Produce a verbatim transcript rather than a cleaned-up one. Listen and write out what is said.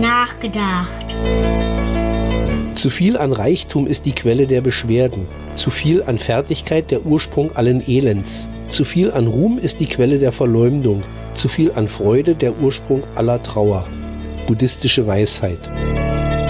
nachgedacht. Zu viel an Reichtum ist die Quelle der Beschwerden. Zu viel an Fertigkeit der Ursprung allen Elends. Zu viel an Ruhm ist die Quelle der Verleumdung. Zu viel an Freude der Ursprung aller Trauer. Buddhistische Weisheit.